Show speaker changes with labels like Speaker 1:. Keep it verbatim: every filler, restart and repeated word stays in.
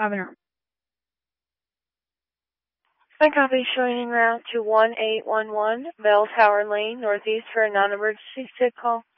Speaker 1: Governor.
Speaker 2: My copy showing en route to one eight one one Bell Tower Lane, Northeast for a non-emergency sick call.